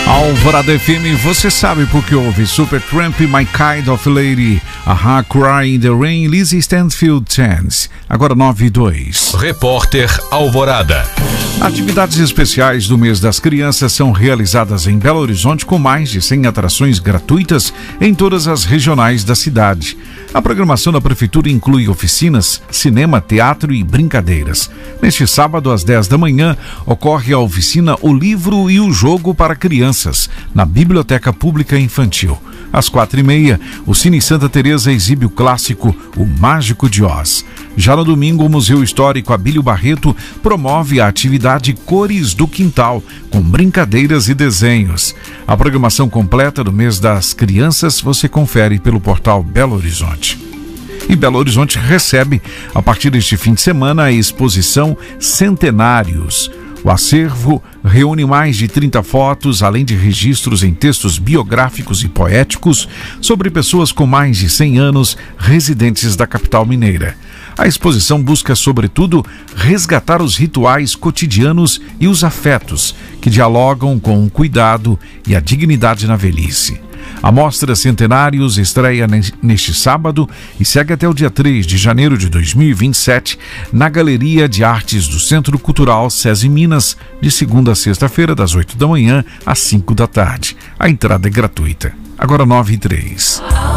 Alvorada FM, você sabe por que ouve Supertramp, My Kind of Lady, A-ha, Cry in the Rain, Lizzie Stanfield Chance. Agora 9:02. Repórter Alvorada. Atividades especiais do mês das crianças são realizadas em Belo Horizonte com mais de 100 atrações gratuitas em todas as regionais da cidade. A programação da prefeitura inclui oficinas, cinema, teatro e brincadeiras. Neste sábado, às 10 da manhã, ocorre a oficina O Livro e o Jogo para Crianças, na Biblioteca Pública Infantil. Às 4:30, o Cine Santa Teresa exibe o clássico O Mágico de Oz. Já no domingo, o Museu Histórico Abílio Barreto promove a atividade Cores do Quintal, com brincadeiras e desenhos. A programação completa do mês das crianças você confere pelo portal Belo Horizonte. E Belo Horizonte recebe, a partir deste fim de semana, a exposição Centenários. O acervo reúne mais de 30 fotos, além de registros em textos biográficos e poéticos sobre pessoas com mais de 100 anos residentes da capital mineira. A exposição busca, sobretudo, resgatar os rituais cotidianos e os afetos que dialogam com o cuidado e a dignidade na velhice. A Mostra Centenários estreia neste sábado e segue até o dia 3 de janeiro de 2027 na Galeria de Artes do Centro Cultural SESI Minas, de segunda a sexta-feira, das 8 da manhã às 5 da tarde. A entrada é gratuita. Agora 9:03.